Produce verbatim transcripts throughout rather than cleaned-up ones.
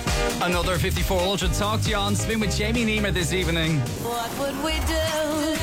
Another fifty-four Ultra Talk to you on Spin with Jamie and Emer this evening. What would we do?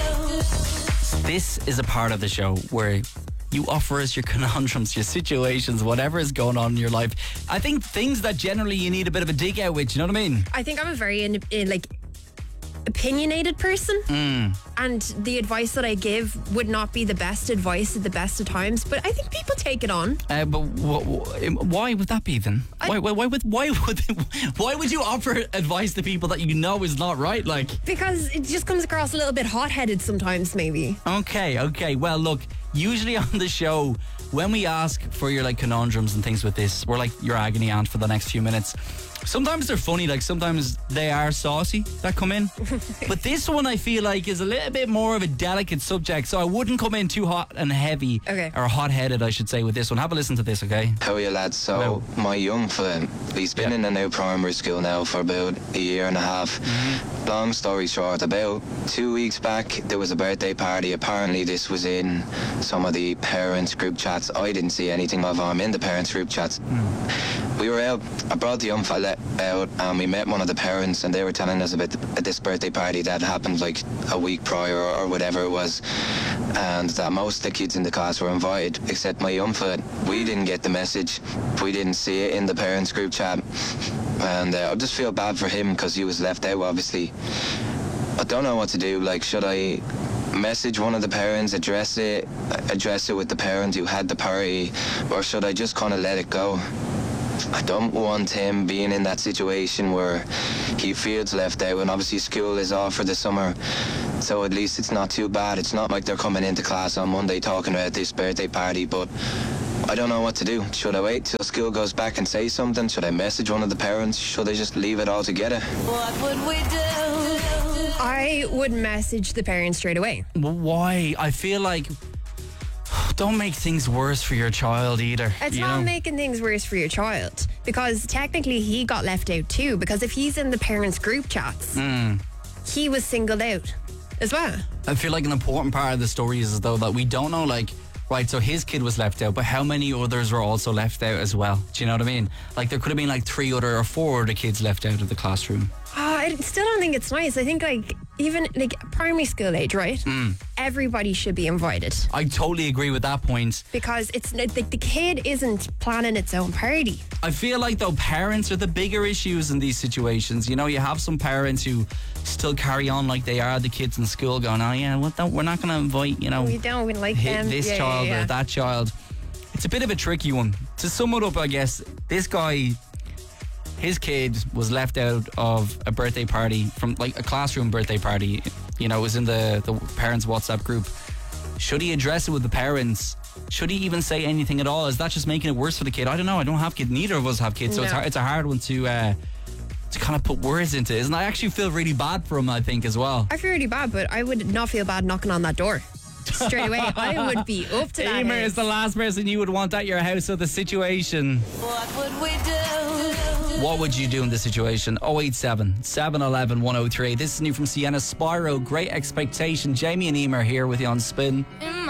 This is a part of the show where you offer us your conundrums, your situations, whatever is going on in your life. I think things that generally you need a bit of a dig out with, you know what I mean? I think I'm a very in, in, like opinionated person, mm. and the advice that I give would not be the best advice at the best of times, but I think people take it on. Uh, but wh- wh- why would that be then? I, why, why, why would why would why would you offer advice to people that you know is not right? Like, because it just comes across a little bit hot-headed sometimes, maybe. Okay, okay. Well, look, usually on the show, when we ask for your like conundrums and things with this, we're like your agony aunt for the next few minutes. Sometimes they're funny, like sometimes they are saucy that come in. But this one I feel like is a little bit more of a delicate subject, so I wouldn't come in too hot and heavy. Okay. Or hot-headed, I should say, with this one. Have a listen to this, okay? How are you, lads? So, Hello. my young fella, he's been Yeah. in a new primary school now for about a year and a half. Mm-hmm. Long story short, about two weeks back, there was a birthday party. Apparently, this was in some of the parents' group chats. I didn't see anything of him in the parents' group chats. Mm. We were out, I brought the young fella out, and we met one of the parents, and they were telling us about the, this birthday party that happened like a week prior or, or whatever it was, and that most of the kids in the class were invited, except my young fella. We didn't get the message. We didn't see it in the parents' group chat, and uh, I just feel bad for him because he was left out, obviously. I don't know what to do. Like, should I message one of the parents, address it, address it with the parent who had the party, or should I just kind of let it go? I don't want him being in that situation where he feels left out, and obviously school is off for the summer, so at least it's not too bad. It's not like they're coming into class on Monday talking about this birthday party, but I don't know what to do. Should I wait till school goes back and say something? Should I message one of the parents? Should I just leave it all together? What would we do? I would message the parents straight away. Well, why? I feel like... Don't make things worse for your child either. It's you not know? making things worse for your child, because technically he got left out too, because if he's in the parents' group chats, Mm. he was singled out as well. I feel like an important part of the story is though that we don't know, like, right, so his kid was left out, but how many others were also left out as well? Do you know what I mean? Like, there could have been like three other or four other kids left out of the classroom. Oh, I still don't think it's nice. I think like even like primary school age, right? Mm. Everybody should be invited, I totally agree with that point. because it's like the kid isn't planning its own party. I feel like though parents are the bigger issues in these situations. You know, you have some parents who still carry on like they are the kids in school, going, oh yeah, what don't, we're not going to invite, you know, We don't we like hit them. this Yeah, child yeah, yeah. or that child. It's a bit of a tricky one. To sum it up, I guess, this guy, his kid was left out of a birthday party, from like a classroom birthday party. You know, it was in the, the parents' WhatsApp group. Should he address it with the parents? Should he even say anything at all? Is that just making it worse for the kid? I don't know. I don't have kids. Neither of us have kids. So it's, No. hard, it's a hard one to uh, to kind of put words into. Isn't it? I actually feel really bad for him, I think, as well. I feel really bad, but I would not feel bad knocking on that door straight away. I would be up to that. Emer house. is the last person you would want at your house. So the situation... What would we do? What would you do in this situation? oh eight seven, seven one one, one oh three. This is new from Sienna Spyro. Great Expectation. Jamie and Emer here with you on Spin.